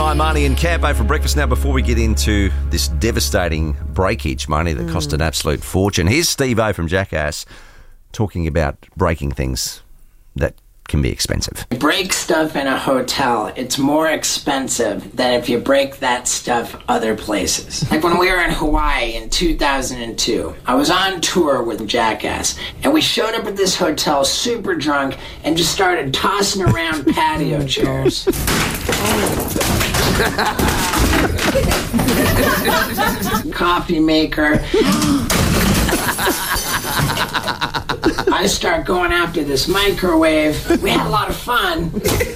Ryan, Marnie and Campo for breakfast. Now, before we get into this devastating breakage, Marnie, that cost an absolute fortune, here's Steve-O from Jackass talking about breaking things that can be expensive. Break stuff in a hotel, it's more expensive than if you break that stuff other places. Like when we were in Hawaii in 2002, I was on tour with Jackass, and we showed up at this hotel super drunk and just started tossing around patio chairs. Coffee maker. I start going after this microwave. We had a lot of fun.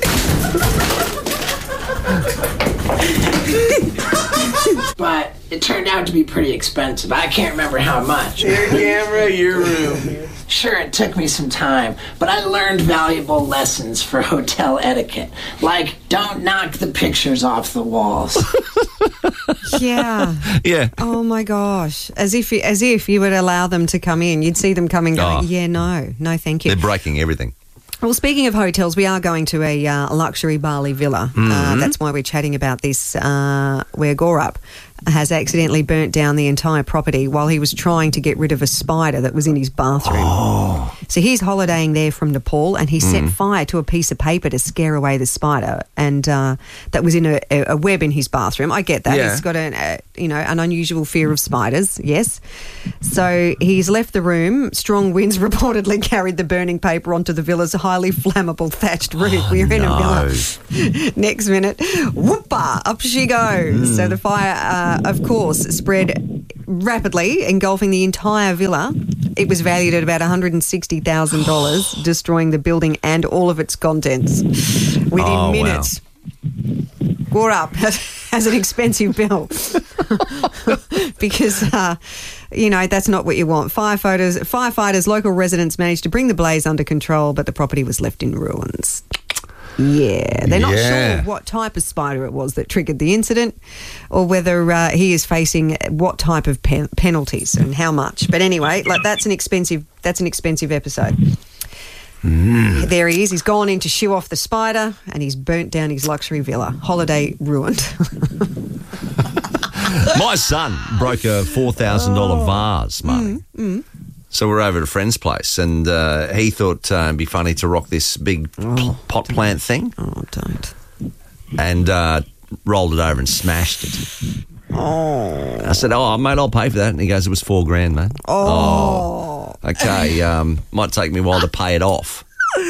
But it turned out to be pretty expensive. I can't remember how much. Your camera, your room. Sure, it took me some time, but I learned valuable lessons for hotel etiquette. Like, don't knock the pictures off the walls. Yeah. Yeah. Oh, my gosh. As if you would allow them to come in. You'd see them coming going, no, thank you. They're breaking everything. Well, speaking of hotels, we are going to a luxury Bali villa. That's why we're chatting about this, where Gorup has accidentally burnt down the entire property while he was trying to get rid of a spider that was in his bathroom. Oh. So he's holidaying there from Nepal, and he set fire to a piece of paper to scare away the spider, and that was in a web in his bathroom. I get that. Yeah. He's got an unusual fear of spiders, yes. So he's left the room. Strong winds reportedly carried the burning paper onto the villa's highly flammable thatched roof. We're in a villa. Next minute, whoopah, up she goes. So the fire, of course, spread rapidly, engulfing the entire villa. It was valued at about $160,000, destroying the building and all of its contents within minutes. Wow. Gorup has an expensive bill because, that's not what you want. Firefighters, local residents managed to bring the blaze under control, but the property was left in ruins. Yeah, they're not sure what type of spider it was that triggered the incident, or whether he is facing what type of penalties and how much. But anyway, that's an expensive episode. There he is. He's gone in to shoo off the spider, and he's burnt down his luxury villa. Holiday ruined. My son broke a $4,000 vase, Marty. So we're over at a friend's place, and he thought it'd be funny to rock this big pot plant thing. Oh, don't. And rolled it over and smashed it. Oh. I said, mate, I'll pay for that. And he goes, it was $4,000, mate. Oh. Okay, might take me a while to pay it off.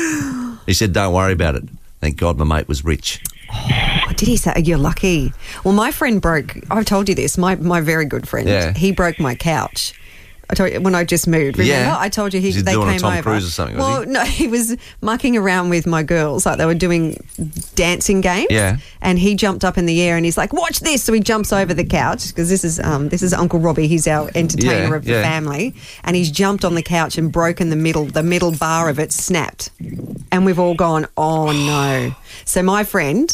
He said, don't worry about it. Thank God my mate was rich. Oh, did he say, you're lucky? Well, my friend I've told you this, my very good friend, he broke my couch. I told you when I just moved. Remember? Yeah. I told you they doing came a Tom over. Cruise or something, was he? No, he was mucking around with my girls, like they were doing dancing games. Yeah. And he jumped up in the air and he's like, "Watch this!" So he jumps over the couch because this is Uncle Robbie. He's our entertainer of the family, and he's jumped on the couch and broken the middle bar of it snapped, and we've all gone, "Oh no!" So my friend,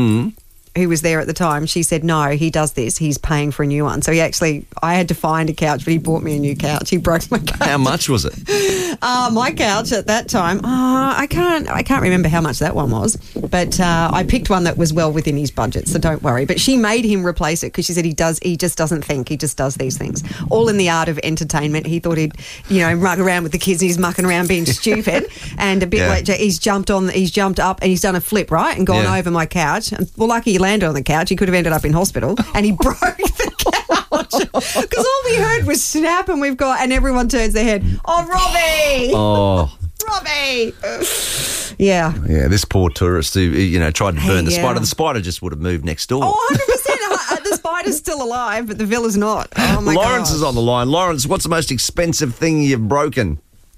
who was there at the time, she said, no, he does this. He's paying for a new one. So I had to find a couch, but he bought me a new couch. He broke my couch. How much was it? My couch at that time, I can't remember how much that one was, but I picked one that was well within his budget, so don't worry. But she made him replace it because she said he just doesn't think, he just does these things. All in the art of entertainment. He thought he'd, muck around with the kids, and he's mucking around being stupid. And a bit later, he's jumped up and he's done a flip, right, and gone over my couch. And, well, lucky he landed on the couch. He could have ended up in hospital, and he broke the couch because all we heard was snap, and everyone turns their head. Oh, Robbie! Oh, Robbie! Yeah. Yeah, this poor tourist who tried to burn the spider. The spider just would have moved next door. Oh, 100%. The spider's still alive, but the villa's not. Oh my God. Lawrence is on the line. Lawrence, what's the most expensive thing you've broken?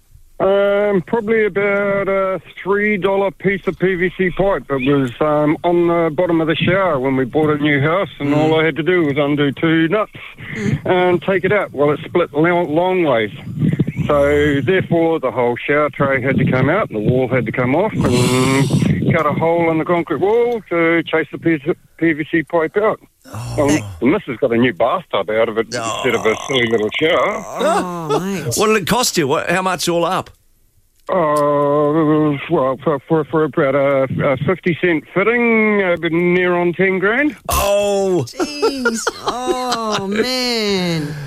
Probably about a $3 piece of PVC pipe. It was on the bottom of the shower when we bought a new house, and all I had to do was undo two nuts and take it out. Well, it split long ways. So, therefore, the whole shower tray had to come out, and the wall had to come off, and cut a hole in the concrete wall to chase the piece of PVC pipe out. The missus got a new bathtub out of it instead of a silly little shower. Oh, mate. What did it cost you? How much all up? Well, for about a 50-cent fitting, near on 10 grand. Oh, Jeez. Oh, man.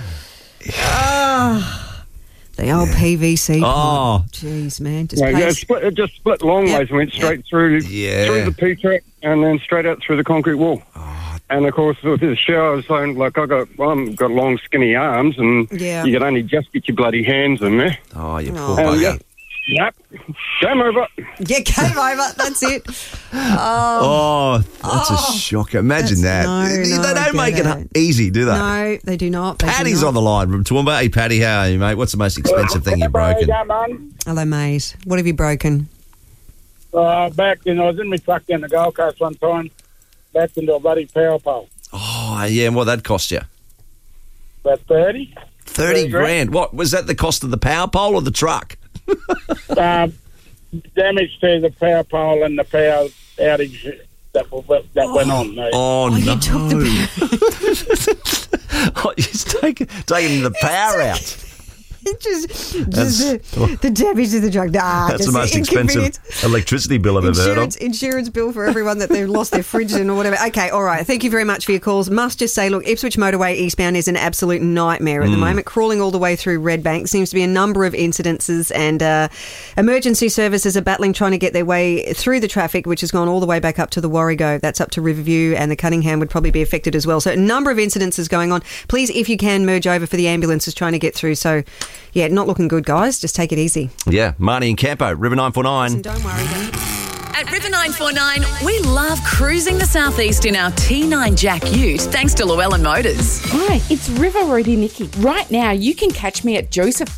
The old PVC pipe. Oh. Jeez, man. Just Yeah, pays- it just split long Yep. ways and went straight through the P-track and then straight out through the concrete wall. And of course, with the shower zone, like I've got long, skinny arms, and Yeah. you can only just get your bloody hands in there. oh, you Oh. poor bugger. Yep. Game over. Yeah, game over. That's it. Oh, that's a shocker. Imagine that. That's- no, They don't make get it easy, do they? No, they do not. They do Paddy's not. on the line from Toowoomba. Hey, Paddy, how are you, mate? What's the most expensive thing you've broken? Hello, mate. What have you broken? Back in, I was in my truck down the Gold Coast one time, backed into a bloody power pole. Oh, yeah, and what that cost you? About 30. 30 grand. What, was that the cost of the power pole or the truck? Damage to the power pole and the power outage that went on. Mate. Oh, no. You took Oh, he's taking the power out. the damage to the truck. Nah, That's just the most inconvenience. expensive electricity bill I've ever heard of. Insurance bill for everyone that they've lost their fridge in or whatever. Okay, all right. Thank you very much for your calls. Must just say, look, Ipswich Motorway eastbound is an absolute nightmare at the moment. Crawling all the way through Redbank. Seems to be a number of incidences, and emergency services are battling trying to get their way through the traffic, which has gone all the way back up to the Warrego. That's up to Riverview, and the Cunningham would probably be affected as well. So a number of incidences going on. Please, if you can, merge over for the ambulances trying to get through. So, yeah, not looking good, guys. Just take it easy. Yeah, Marnie and Campo, River 949. Don't worry, At River 949, we love cruising the southeast in our T9 Jack Ute, thanks to Llewellyn Motors. Hi, it's River Roadie Nikki. Right now, you can catch me at Joseph